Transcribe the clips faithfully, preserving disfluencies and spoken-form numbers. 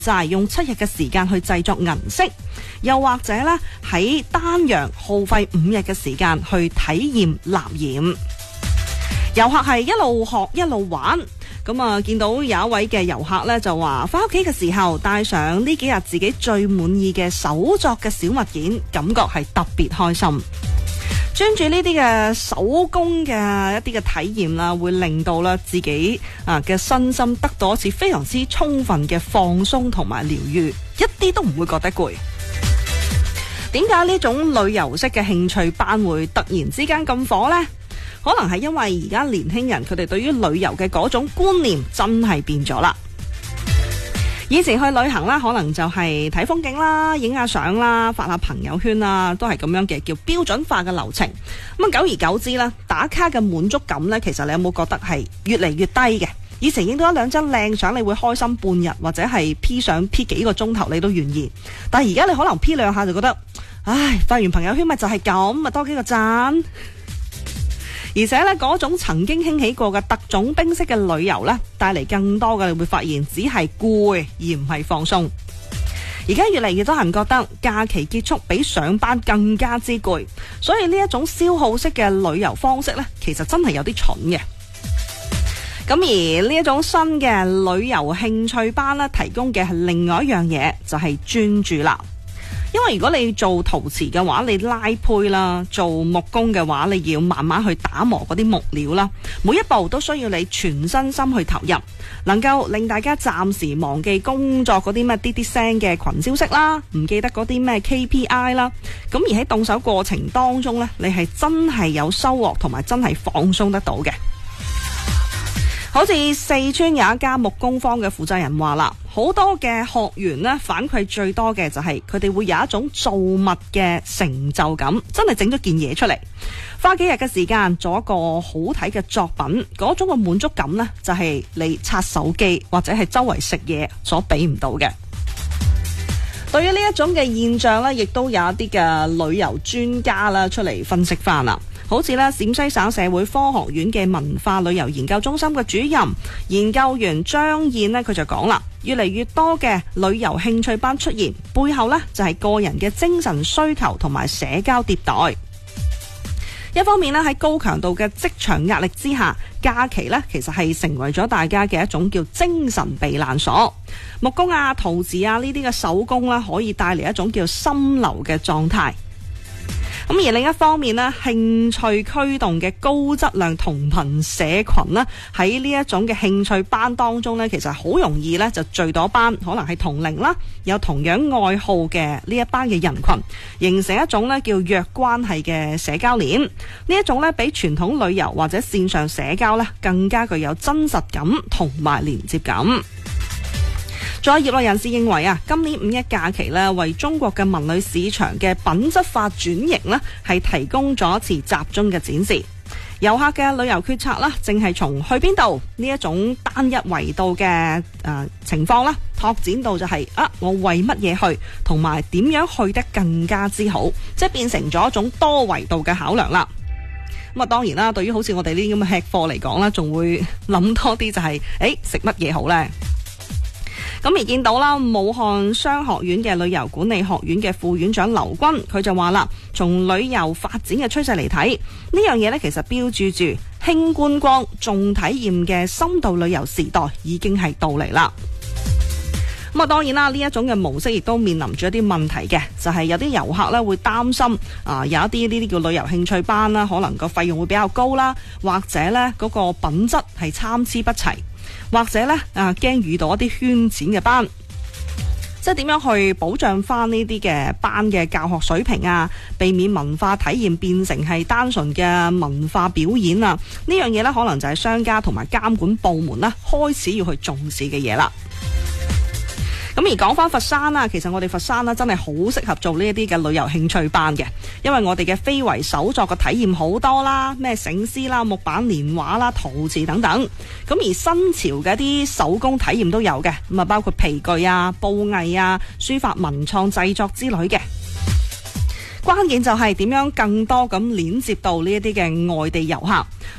寨用七日嘅時間去製作銀飾，又或者咧喺丹陽耗費五日嘅時間去體驗蠟染。遊客係一路學一路玩。咁啊，見到有一位嘅遊客呢，就話翻屋企嘅時候帶上呢幾日自己最滿意嘅手作嘅小物件，感覺係特別開心。專注呢啲嘅手工嘅一啲嘅體驗啦，會令到咧自己啊嘅身心得到一次非常之充分嘅放鬆同埋療愈，一啲都唔會覺得攰。點解呢種旅遊式嘅興趣班會突然之間咁火呢？可能係因為而家年輕人佢哋對於旅遊嘅嗰種觀念真係變咗啦。以前去旅行啦，可能就係睇風景啦、影下相啦、發下朋友圈啦，都係咁樣嘅叫標準化嘅流程。咁啊，久而久之啦，打卡嘅滿足感呢，其實你有冇覺得係越嚟越低嘅？以前影到一兩張靚相，你會開心半日，或者係 P 相 P 幾個鐘頭你都願意。但係而家你可能 P 兩下就覺得，唉，發完朋友圈咪就係咁，咪多幾個讚。而且呢，嗰種曾經興起過嘅特種兵式嘅旅遊呢，帶嚟更多嘅，你會發現只係攰而唔係放鬆。而家越嚟越多人覺得假期結束比上班更加之攰，所以呢一種消耗式嘅旅遊方式呢，其實真係有啲蠢嘅。咁而呢一種新嘅旅遊興趣班呢，提供嘅係另外一樣嘢，就係專注啦。因為如果你做陶瓷嘅話，你拉坯啦；做木工嘅話，你要慢慢去打磨嗰啲木料啦。每一步都需要你全身心去投入，能夠令大家暫時忘記工作嗰啲咩啲啲聲嘅群消息啦，唔記得嗰啲咩 K P I 啦。咁而喺動手過程當中呢，你係真係有收穫同埋真係放鬆得到嘅。好似四川有一家木工坊嘅負責人話啦，好多嘅學員呢，反饋最多嘅就係佢哋會有一種造物嘅成就感，真係整咗件嘢出嚟，花幾日嘅時間做一個好睇嘅作品，嗰種嘅滿足感呢，就係你刷手機或者係周圍食嘢所俾唔到嘅。對於呢一種嘅現象呢，亦都有一啲嘅旅遊專家啦出嚟分析翻啦。好似咧，陝西省社會科學院嘅文化旅遊研究中心嘅主任研究員張燕呢，佢就講啦，越嚟越多嘅旅遊興趣班出現，背後呢就係個人嘅精神需求同埋社交迭代。一方面呢，喺高強度嘅職場壓力之下，假期呢其實係成為咗大家嘅一種叫精神避難所。木工啊、陶瓷啊呢啲嘅手工啦，可以帶嚟一種叫心流嘅狀態。咁而另一方面呢，興趣驅動嘅高質量同頻社群呢，喺呢一種嘅興趣班當中呢，其實好容易呢就聚到一班可能係同齡啦，有同樣愛好嘅呢一班嘅人群，形成一種呢叫弱關係嘅社交鏈。呢一種呢比傳統旅遊或者線上社交呢更加具有真實感同埋連接感。仲有業內人士認為啊，今年五一假期呢，為中國嘅文旅市場嘅品質化轉型呢，係提供咗一次集中嘅展示。遊客嘅旅遊決策啦，正係從去邊度呢一種單一維度嘅誒、呃、情況啦，拓展到就係、是、啊，我為乜嘢去，同埋點樣去得更加之好，即係變成咗一種多維度嘅考量啦。咁啊，當然啦，對於好似我哋呢啲咁嘅吃貨嚟講啦，仲會諗多啲就係、是，誒食乜嘢好呢？咁而見到啦，武漢商學院嘅旅遊管理學院嘅副院長劉軍，佢就話啦，從旅遊發展嘅趨勢嚟睇，呢樣嘢呢其實標註住輕觀光重體驗嘅深度旅遊時代已經係到嚟啦。咁啊，當然啦，呢一種嘅模式亦都面臨住一啲問題嘅，就係、是、有啲遊客咧會擔心啊，有一啲呢啲叫旅遊興趣班啦，可能個費用會比較高啦，或者呢嗰個品質係參差不齊。或者咧啊，驚遇到一啲圈錢嘅班，即係點樣去保障翻呢啲嘅班嘅教學水平啊，避免文化體驗變成係單純嘅文化表演啊？呢樣嘢咧，可能就係商家同埋監管部門啦，開始要去重視嘅嘢啦。咁而講翻佛山啦，其實我哋佛山啦真係好適合做呢一啲嘅旅遊興趣班嘅，因為我哋嘅非遺手作嘅體驗好多啦，咩醒獅啦、木板年畫啦、陶瓷等等。咁而新潮嘅一啲手工體驗都有嘅，咁啊包括皮具啊、布藝啊、書法文創製作之類嘅。關鍵就係點樣更多咁鏈接到呢一啲嘅外地遊客，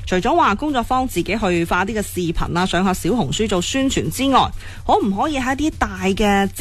除咗話工作坊自己去發啲嘅視頻啊，上下小紅書做宣傳之外，可唔可以喺啲大嘅